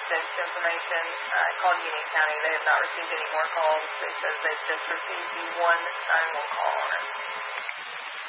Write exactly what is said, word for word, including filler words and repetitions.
fixed information. I called Union County. They have not received any more calls. They said they've just received the one nine one one call on it.